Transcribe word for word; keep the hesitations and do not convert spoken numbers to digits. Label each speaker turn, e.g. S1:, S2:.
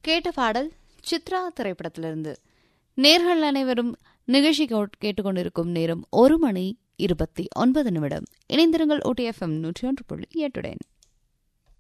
S1: கேட்ட பாடல் சித்ரா திரைப்படத்திலிருந்து. நேர்கள் அனைவரும் நிகழ்ச்சி கேட்டுக்கொண்டிருக்கும் நேரம் ஒரு மணி இருபத்தி ஒன்பது நிமிடம். இணைந்திருங்கள் ஓ டி எஃப் எம் நூற்றி ஒன்று புள்ளி எட்டுடன்.